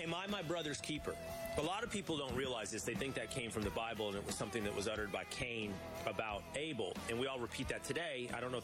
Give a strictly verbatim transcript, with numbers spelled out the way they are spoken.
am I my brother's keeper? A lot of people don't realize this. They think that came from the Bible and it was something that was uttered by Cain about Abel. And we all repeat that today. I don't know if